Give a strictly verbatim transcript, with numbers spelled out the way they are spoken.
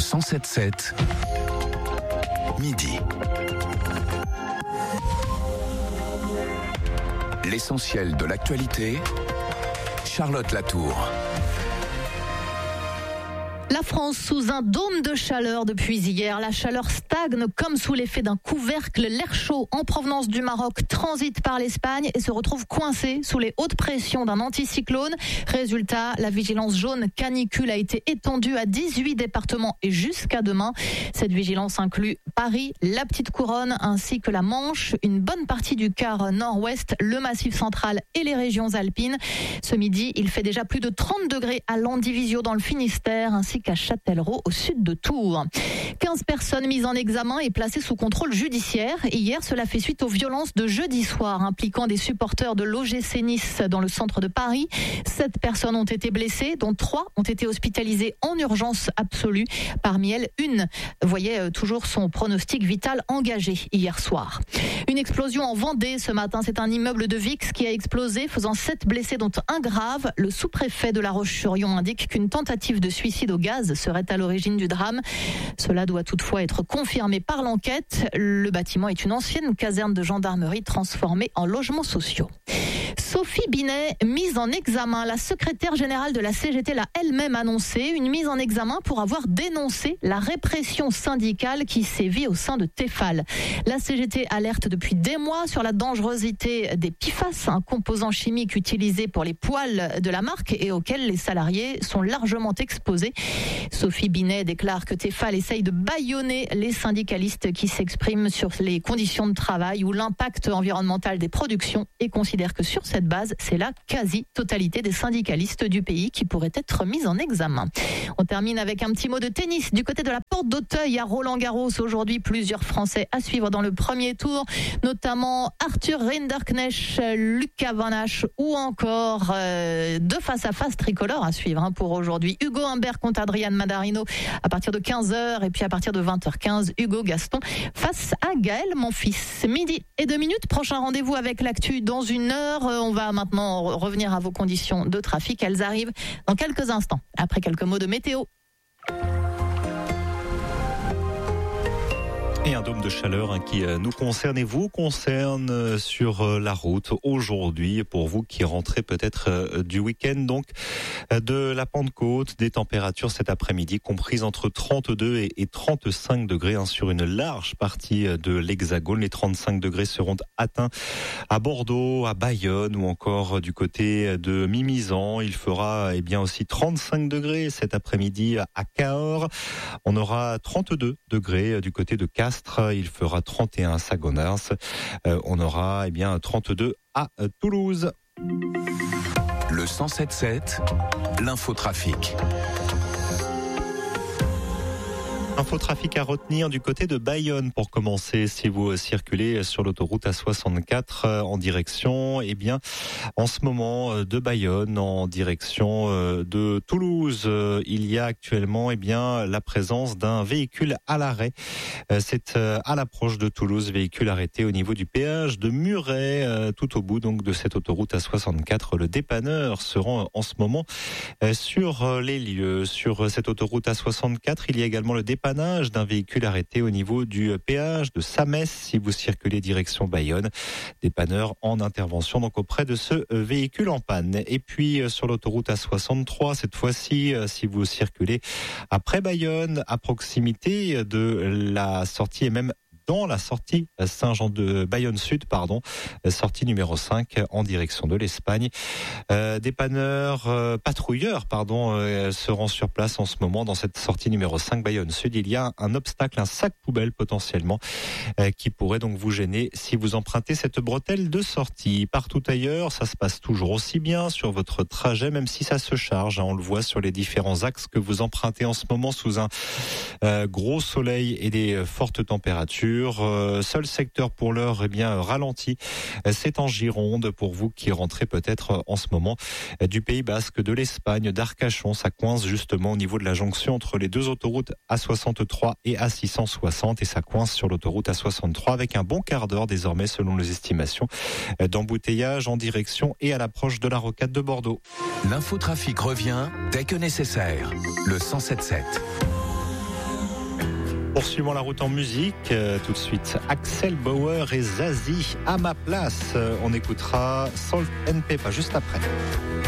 cent sept sept, midi. L'essentiel de l'actualité, Charlotte Latour. La France sous un dôme de chaleur depuis hier. La chaleur stagne comme sous l'effet d'un couvercle. L'air chaud en provenance du Maroc transite par l'Espagne et se retrouve coincé sous les hautes pressions d'un anticyclone. Résultat, la vigilance jaune canicule a été étendue à dix-huit départements et jusqu'à demain. Cette vigilance inclut Paris, la Petite Couronne ainsi que la Manche, une bonne partie du quart nord-ouest, le Massif central et les régions alpines. Ce midi, il fait déjà plus de trente degrés à Landivisiau dans le Finistère ainsi qu'à Châtellerault au sud de Tours. quinze personnes mises en examen et placées sous contrôle judiciaire. Hier, cela fait suite aux violences de jeudi soir impliquant des supporters de l'O G C Nice dans le centre de Paris. Sept personnes ont été blessées, dont trois ont été hospitalisées en urgence absolue. Parmi elles, une voyait toujours son pronostic vital engagé hier soir. Une explosion en Vendée ce matin. C'est un immeuble de Vix qui a explosé, faisant sept blessés, dont un grave. Le sous-préfet de La Roche-sur-Yon indique qu'une tentative de suicide au gaz serait à l'origine du drame. Cela doit toutefois être confirmé par l'enquête. Le bâtiment est une ancienne caserne de gendarmerie transformée en logements sociaux. Sophie Binet, mise en examen. La secrétaire générale de la C G T l'a elle-même annoncé, une mise en examen pour avoir dénoncé la répression syndicale qui sévit au sein de Tefal. La C G T alerte depuis des mois sur la dangerosité des P F A S, un composant chimique utilisé pour les poêles de la marque et auquel les salariés sont largement exposés. Sophie Binet déclare que Tefal essaye de bâillonner les syndicalistes qui s'expriment sur les conditions de travail ou l'impact environnemental des productions et considère que sur cette base, c'est la quasi-totalité des syndicalistes du pays qui pourraient être mis en examen. On termine avec un petit mot de tennis. Du côté de la Porte d'Auteuil à Roland-Garros, aujourd'hui, plusieurs Français à suivre dans le premier tour, notamment Arthur Rinderknecht, Lucas Van Hache ou encore euh, deux face-à-face tricolores à suivre hein, pour aujourd'hui. Hugo Humbert contre Adrian Manarino à partir de quinze heures et puis à partir de vingt heures quinze, Hugo Gaston face à Gaël Monfils. Midi et deux minutes, prochain rendez-vous avec l'actu dans une heure. On va maintenant revenir à vos conditions de trafic. Elles arrivent dans quelques instants, après quelques mots de météo. Et un dôme de chaleur hein, qui nous concerne et vous concerne sur la route aujourd'hui pour vous qui rentrez peut-être du week-end donc de la Pentecôte, des températures cet après-midi comprises entre trente-deux et trente-cinq degrés hein, sur une large partie de l'Hexagone. Les trente-cinq degrés seront atteints à Bordeaux, à Bayonne ou encore du côté de Mimizan. Il fera eh bien aussi trente-cinq degrés cet après-midi à Cahors. On aura trente-deux degrés du côté de Castres. Il fera trente et un à Sagonars. Euh, on aura eh bien trente-deux à Toulouse. Le cent sept sept, l'infotrafic. Infotrafic à retenir du côté de Bayonne pour commencer. Si vous circulez sur l'autoroute A soixante-quatre en direction, eh bien, en ce moment de Bayonne en direction de Toulouse, il y a actuellement, eh bien, la présence d'un véhicule à l'arrêt. C'est à l'approche de Toulouse, véhicule arrêté au niveau du péage de Muret, tout au bout donc de cette autoroute A soixante-quatre. Le dépanneur se rend en ce moment sur les lieux. Sur cette autoroute A soixante-quatre, il y a également le dépanneur d'un véhicule arrêté au niveau du péage de Samès si vous circulez direction Bayonne. Dépanneur en intervention donc auprès de ce véhicule en panne. Et puis sur l'autoroute A soixante-trois, cette fois-ci, si vous circulez après Bayonne, à proximité de la sortie et même dans la sortie Saint-Jean de Bayonne Sud, pardon, sortie numéro cinq en direction de l'Espagne. Euh, dépanneurs, euh, patrouilleurs, pardon, euh, se rend sur place en ce moment dans cette sortie numéro cinq Bayonne Sud. Il y a un obstacle, un sac poubelle potentiellement, euh, qui pourrait donc vous gêner si vous empruntez cette bretelle de sortie. Partout ailleurs, ça se passe toujours aussi bien sur votre trajet, même si ça se charge. On le voit sur les différents axes que vous empruntez en ce moment sous un euh, gros soleil et des fortes températures. Euh, seul secteur pour l'heure eh bien ralenti, c'est en Gironde pour vous qui rentrez peut-être en ce moment du Pays Basque, de l'Espagne, d'Arcachon. Ça coince justement au niveau de la jonction entre les deux autoroutes A soixante-trois et A six cent soixante et ça coince sur l'autoroute A soixante-trois avec un bon quart d'heure désormais selon les estimations d'embouteillage en direction et à l'approche de la rocade de Bordeaux. L'infotrafic revient dès que nécessaire. Le cent sept sept. Poursuivons la route en musique. Euh, tout de suite, Axel Bauer et Zazie à ma place. Euh, on écoutera Salt and Pepper juste après.